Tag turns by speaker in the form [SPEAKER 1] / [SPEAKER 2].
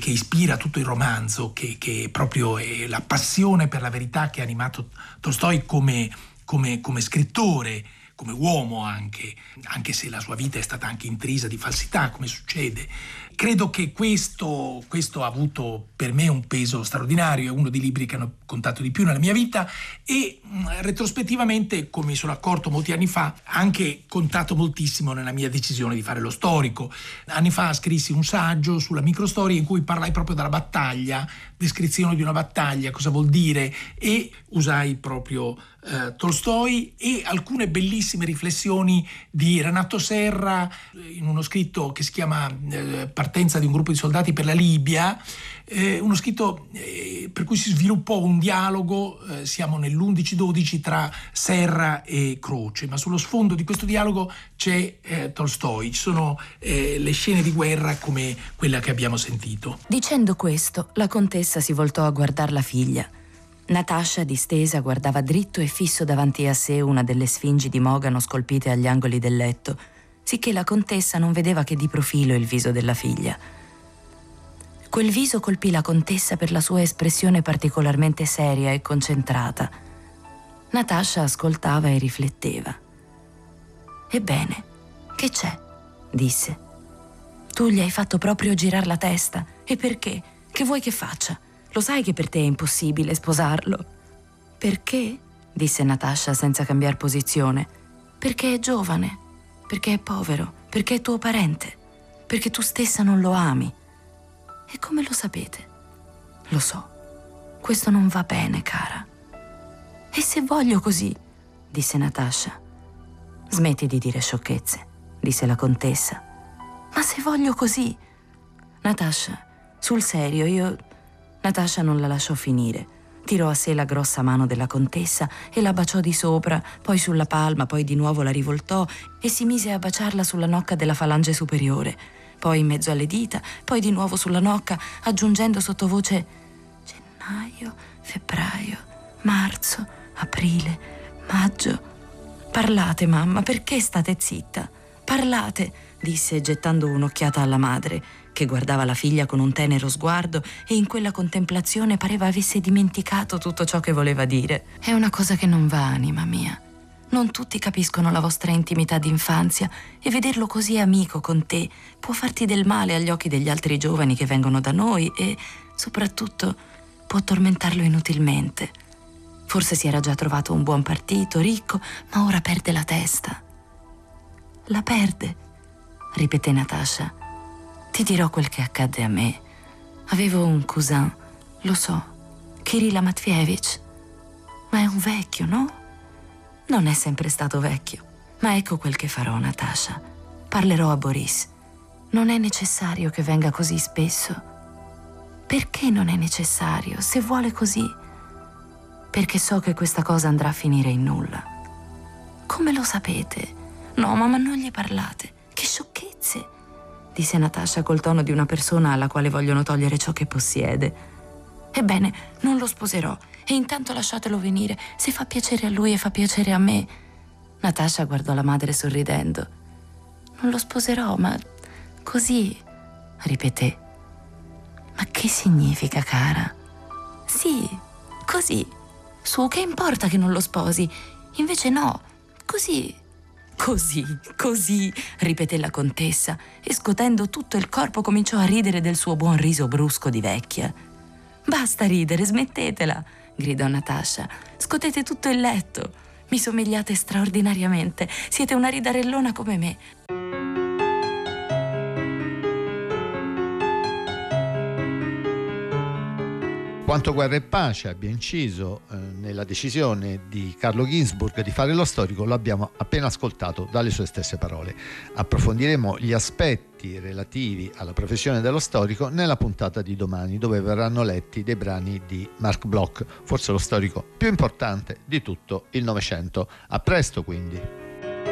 [SPEAKER 1] che ispira tutto il romanzo, che proprio è la passione per la verità che ha animato Tolstoj come scrittore, come uomo anche se la sua vita è stata anche intrisa di falsità, come succede. Credo che questo ha avuto per me un peso straordinario, è uno dei libri che hanno contato di più nella mia vita e retrospettivamente, come mi sono accorto molti anni fa, ha anche contato moltissimo nella mia decisione di fare lo storico. Anni fa scrissi un saggio sulla microstoria in cui parlai proprio della battaglia, descrizione di una battaglia, cosa vuol dire, e usai proprio Tolstoj e alcune bellissime riflessioni di Renato Serra in uno scritto che si chiama Partenza di un gruppo di soldati per la Libia, uno scritto per cui si sviluppò un dialogo, siamo nell'11-12 tra Serra e Croce, ma sullo sfondo di questo dialogo c'è Tolstoj, ci sono le scene di guerra come quella che abbiamo sentito.
[SPEAKER 2] Dicendo questo, la contessa si voltò a guardar la figlia. Natascia, distesa, guardava dritto e fisso davanti a sé una delle sfingi di mogano scolpite agli angoli del letto, sicché la contessa non vedeva che di profilo il viso della figlia. Quel viso colpì la contessa per la sua espressione particolarmente seria e concentrata. Natascia ascoltava e rifletteva. «Ebbene, che c'è?» disse. «Tu gli hai fatto proprio girar la testa. E perché? Che vuoi che faccia? Lo sai che per te è impossibile sposarlo». «Perché?» disse Natascia senza cambiar posizione. «Perché è giovane, perché è povero, perché è tuo parente, perché tu stessa non lo ami». «E come lo sapete?» «Lo so. Questo non va bene, cara». «E se voglio così?» disse Natascia. «Smetti di dire sciocchezze», disse la contessa. «Ma se voglio così?» «Natascia, sul serio, io...» Natascia non la lasciò finire. Tirò a sé la grossa mano della contessa e la baciò di sopra, poi sulla palma, poi di nuovo la rivoltò e si mise a baciarla sulla nocca della falange superiore, poi in mezzo alle dita, poi di nuovo sulla nocca, aggiungendo sottovoce: «Gennaio, febbraio, marzo, aprile, maggio. Parlate, mamma, perché state zitta? Parlate», disse gettando un'occhiata alla madre, che guardava la figlia con un tenero sguardo e in quella contemplazione pareva avesse dimenticato tutto ciò che voleva dire. «È una cosa che non va, anima mia. Non tutti capiscono la vostra intimità d'infanzia e vederlo così amico con te può farti del male agli occhi degli altri giovani che vengono da noi e, soprattutto, può tormentarlo inutilmente. Forse si era già trovato un buon partito, ricco, ma ora perde la testa». «La perde», ripeté Natascia. «Ti dirò quel che accadde a me. Avevo un cousin, lo so, Kirilla Matveevich, ma è un vecchio, no? Non è sempre stato vecchio, ma ecco quel che farò, Natascia. Parlerò a Boris. Non è necessario che venga così spesso». «Perché non è necessario, se vuole così?» «Perché so che questa cosa andrà a finire in nulla». «Come lo sapete?» «No, mamma, non gli parlate. Che sciocchezze!» disse Natascia col tono di una persona alla quale vogliono togliere ciò che possiede. «Ebbene, non lo sposerò e intanto lasciatelo venire, se fa piacere a lui e fa piacere a me». Natascia guardò la madre sorridendo. «Non lo sposerò, ma così», ripeté. «Ma che significa, cara?» «Sì, così. Su, che importa che non lo sposi? Invece no, così». Così, ripeté la contessa e scotendo tutto il corpo cominciò a ridere del suo buon riso brusco di vecchia. «Basta ridere, smettetela», gridò Natascia. «Scotete tutto il letto. Mi somigliate straordinariamente. Siete una ridarellona come me».
[SPEAKER 3] Quanto Guerra e Pace abbia inciso nella decisione di Carlo Ginzburg di fare lo storico lo abbiamo appena ascoltato dalle sue stesse parole. Approfondiremo gli aspetti relativi alla professione dello storico nella puntata di domani, dove verranno letti dei brani di Marc Bloch, forse lo storico più importante di tutto il Novecento. A presto quindi.